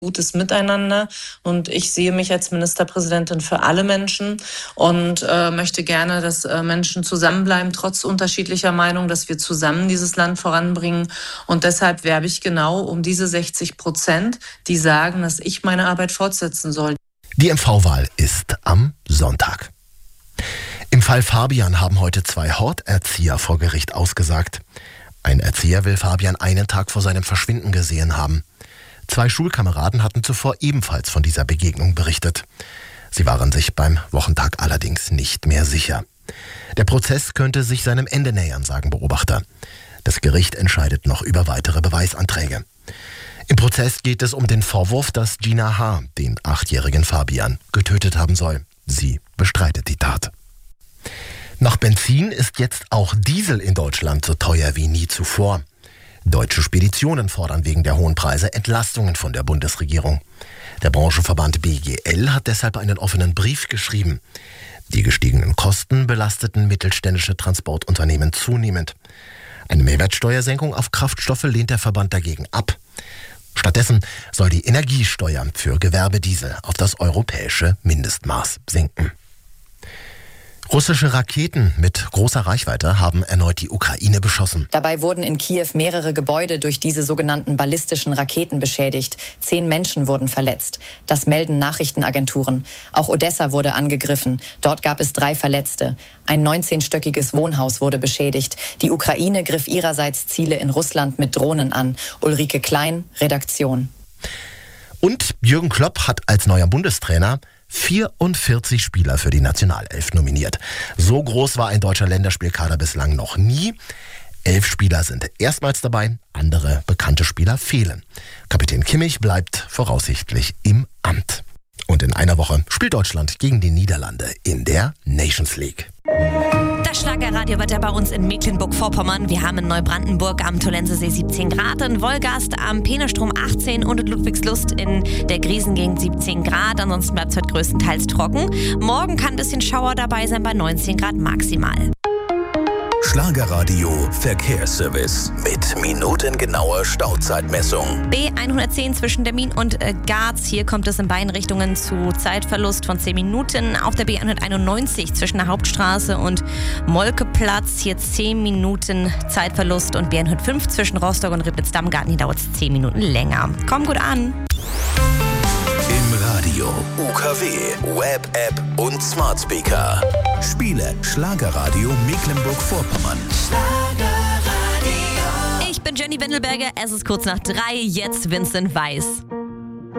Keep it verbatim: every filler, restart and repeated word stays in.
gutes Miteinander und ich sehe mich als Ministerpräsidentin für alle Menschen und äh, möchte gerne, dass äh, Menschen zusammenbleiben, trotz unterschiedlicher Meinung, dass wir zusammen dieses Land voranbringen und deshalb werbe ich genau um diese sechzig Prozent, die sagen, dass ich meine Arbeit fortsetzen soll. Die M V-Wahl ist am Sonntag. Im Fall Fabian haben heute zwei Horterzieher vor Gericht ausgesagt. Ein Erzieher will Fabian einen Tag vor seinem Verschwinden gesehen haben. Zwei Schulkameraden hatten zuvor ebenfalls von dieser Begegnung berichtet. Sie waren sich beim Wochentag allerdings nicht mehr sicher. Der Prozess könnte sich seinem Ende nähern, sagen Beobachter. Das Gericht entscheidet noch über weitere Beweisanträge. Im Prozess geht es um den Vorwurf, dass Gina H. den achtjährigen Fabian getötet haben soll. Sie bestreitet die Tat. Nach Benzin ist jetzt auch Diesel in Deutschland so teuer wie nie zuvor. Deutsche Speditionen fordern wegen der hohen Preise Entlastungen von der Bundesregierung. Der Branchenverband B G L hat deshalb einen offenen Brief geschrieben. Die gestiegenen Kosten belasteten mittelständische Transportunternehmen zunehmend. Eine Mehrwertsteuersenkung auf Kraftstoffe lehnt der Verband dagegen ab. Stattdessen soll die Energiesteuer für Gewerbediesel auf das europäische Mindestmaß sinken. Russische Raketen mit großer Reichweite haben erneut die Ukraine beschossen. Dabei wurden in Kiew mehrere Gebäude durch diese sogenannten ballistischen Raketen beschädigt. Zehn Menschen wurden verletzt. Das melden Nachrichtenagenturen. Auch Odessa wurde angegriffen. Dort gab es drei Verletzte. Ein neunzehnstöckiges Wohnhaus wurde beschädigt. Die Ukraine griff ihrerseits Ziele in Russland mit Drohnen an. Ulrike Klein, Redaktion. Und Jürgen Klopp hat als neuer Bundestrainer vierundvierzig Spieler für die Nationalelf nominiert. So groß war ein deutscher Länderspielkader bislang noch nie. Elf Spieler sind erstmals dabei, andere bekannte Spieler fehlen. Kapitän Kimmich bleibt voraussichtlich im Amt. Und in einer Woche spielt Deutschland gegen die Niederlande in der Nations League. Das Schlagerradiowetter bei uns in Mecklenburg-Vorpommern. Wir haben in Neubrandenburg am Tollensesee siebzehn Grad, in Wolgast am Peenestrom achtzehn und in Ludwigslust in der Griesengegend siebzehn Grad. Ansonsten bleibt es heute größtenteils trocken. Morgen kann ein bisschen Schauer dabei sein bei neunzehn Grad maximal. Schlagerradio Verkehrsservice mit minutengenauer Stauzeitmessung. B hundertzehn zwischen Demmin und äh, Garz. Hier kommt es in beiden Richtungen zu Zeitverlust von zehn Minuten. Auf der B hunderteinundneunzig zwischen der Hauptstraße und Molkeplatz. Hier zehn Minuten Zeitverlust. Und B hundertfünf zwischen Rostock und Ribnitz-Dammgarten. Hier dauert es zehn Minuten länger. Kommt gut an. Im Radio, U K W, Web-App und Smart Speaker. Spiele Schlagerradio Mecklenburg-Vorpommern. Ich bin Jenny Wendelberger. Es ist kurz nach drei. Jetzt Vincent Weiss.